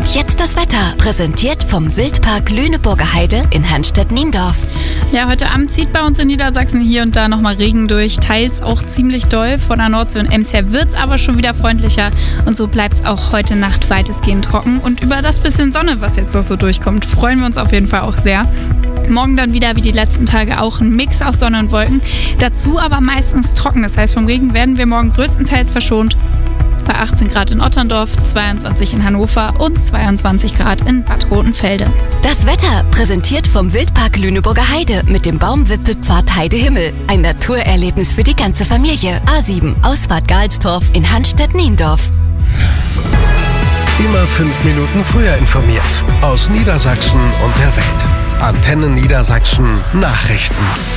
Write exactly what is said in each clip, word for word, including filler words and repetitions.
Und jetzt das Wetter, präsentiert vom Wildpark Lüneburger Heide in Hanstedt-Niendorf. Ja, heute Abend zieht bei uns in Niedersachsen hier und da nochmal Regen durch, teils auch ziemlich doll. Von der Nordsee und Ems her wird es aber schon wieder freundlicher und so bleibt es auch heute Nacht weitestgehend trocken. Und über das bisschen Sonne, was jetzt noch so durchkommt, freuen wir uns auf jeden Fall auch sehr. Morgen dann wieder wie die letzten Tage auch ein Mix aus Sonne und Wolken, dazu aber meistens trocken. Das heißt, vom Regen werden wir morgen größtenteils verschont. Bei achtzehn Grad in Otterndorf, zweiundzwanzig in Hannover und zweiundzwanzig Grad in Bad Rotenfelde. Das Wetter, präsentiert vom Wildpark Lüneburger Heide mit dem Baumwipfelpfad Heidehimmel. Ein Naturerlebnis für die ganze Familie. A sieben, Ausfahrt Galstorf in Hanstedt-Niendorf. Immer fünf Minuten früher informiert. Aus Niedersachsen und der Welt. Antenne Niedersachsen Nachrichten.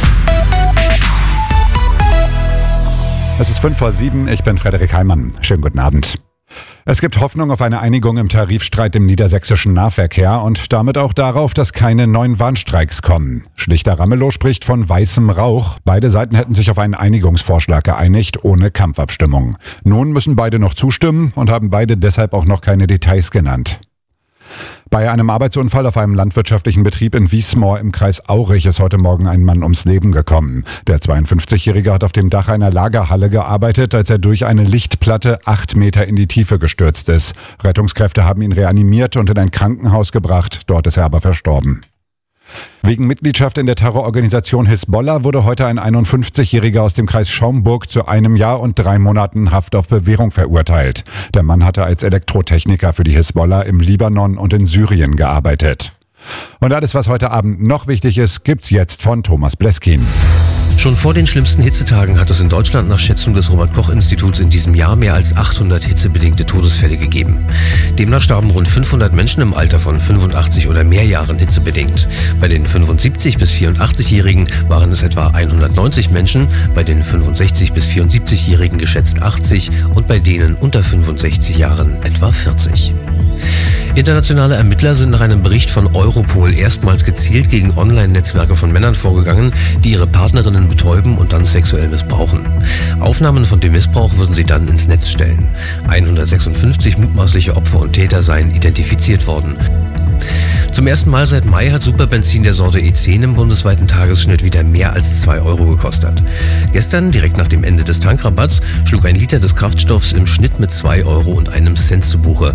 Es ist fünf vor sieben, ich bin Frederik Heimann. Schönen guten Abend. Es gibt Hoffnung auf eine Einigung im Tarifstreit im niedersächsischen Nahverkehr und damit auch darauf, dass keine neuen Warnstreiks kommen. Schlichter Ramelow spricht von weißem Rauch. Beide Seiten hätten sich auf einen Einigungsvorschlag geeinigt, ohne Kampfabstimmung. Nun müssen beide noch zustimmen und haben beide deshalb auch noch keine Details genannt. Bei einem Arbeitsunfall auf einem landwirtschaftlichen Betrieb in Wiesmoor im Kreis Aurich ist heute Morgen ein Mann ums Leben gekommen. Der zweiundfünfzigjährige hat auf dem Dach einer Lagerhalle gearbeitet, als er durch eine Lichtplatte acht Meter in die Tiefe gestürzt ist. Rettungskräfte haben ihn reanimiert und in ein Krankenhaus gebracht. Dort ist er aber verstorben. Wegen Mitgliedschaft in der Terrororganisation Hisbollah wurde heute ein einundfünfzigjähriger aus dem Kreis Schaumburg zu einem Jahr und drei Monaten Haft auf Bewährung verurteilt. Der Mann hatte als Elektrotechniker für die Hisbollah im Libanon und in Syrien gearbeitet. Und alles, was heute Abend noch wichtig ist, gibt's jetzt von Thomas Bleskin. Schon vor den schlimmsten Hitzetagen hat es in Deutschland nach Schätzung des Robert-Koch-Instituts in diesem Jahr mehr als achthundert hitzebedingte Todesfälle gegeben. Demnach starben rund fünfhundert Menschen im Alter von fünfundachtzig oder mehr Jahren hitzebedingt. Bei den fünfundsiebzig- bis vierundachtzigjährigen waren es etwa hundertneunzig Menschen, bei den fünfundsechzig- bis vierundsiebzigjährigen geschätzt achtzig und bei denen unter fünfundsechzig Jahren etwa vierzig. Internationale Ermittler sind nach einem Bericht von Europol erstmals gezielt gegen Online-Netzwerke von Männern vorgegangen, die ihre Partnerinnen betäuben und dann sexuell missbrauchen. Aufnahmen von dem Missbrauch würden sie dann ins Netz stellen. hundertsechsundfünfzig mutmaßliche Opfer und Täter seien identifiziert worden. Zum ersten Mal seit Mai hat Superbenzin der Sorte E zehn im bundesweiten Tagesschnitt wieder mehr als zwei Euro gekostet. Gestern, direkt nach dem Ende des Tankrabatts, schlug ein Liter des Kraftstoffs im Schnitt mit zwei Euro und einem Cent zu Buche.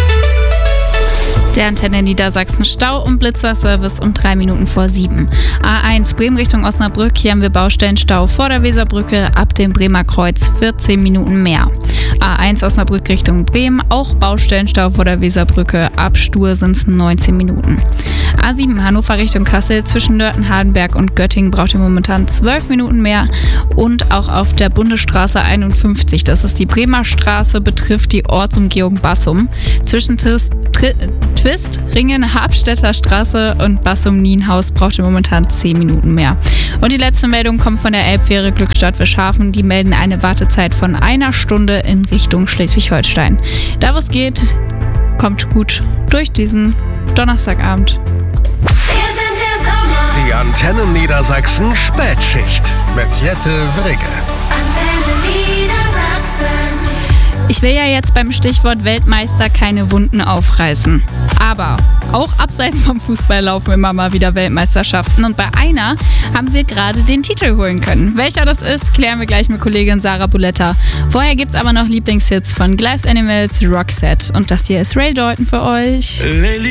Der Antenne Niedersachsen Stau- und Blitzerservice um drei Minuten vor sieben. A eins Bremen Richtung Osnabrück, hier haben wir Baustellenstau vor der Weserbrücke, ab dem Bremer Kreuz vierzehn Minuten mehr. A eins Osnabrück Richtung Bremen, auch Baustellenstau vor der Weserbrücke, ab Stur sind es neunzehn Minuten. A sieben Hannover Richtung Kassel, zwischen Nörten, Hardenberg und Göttingen braucht ihr momentan zwölf Minuten mehr. Und auch auf der Bundesstraße einundfünfzig, das ist die Bremer Straße, betrifft die Ortsumgehung Bassum. Zwischen Trist, Tri, Twist, Ringen, Habstädter Straße und Bassum-Nienhaus braucht ihr momentan zehn Minuten mehr. Und die letzte Meldung kommt von der Elbfähre Glückstadt-Wischhafen. Die melden eine Wartezeit von einer Stunde in Richtung Schleswig-Holstein. Da wo es geht, kommt gut durch diesen Donnerstagabend. Die Antenne Niedersachsen Spätschicht mit Jette Wrigge. Antenne Niedersachsen. Ich will ja jetzt beim Stichwort Weltmeister keine Wunden aufreißen. Aber auch abseits vom Fußball laufen immer mal wieder Weltmeisterschaften. Und bei einer haben wir gerade den Titel holen können. Welcher das ist, klären wir gleich mit Kollegin Sarah Buletta. Vorher gibt's aber noch Lieblingshits von Glass Animals, Roxette. Und das hier ist Ray Dalton für euch.